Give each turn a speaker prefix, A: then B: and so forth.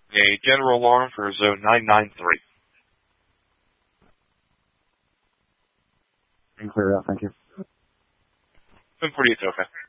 A: A general alarm for zone 993.
B: Clear out, thank you.
A: 1048, okay.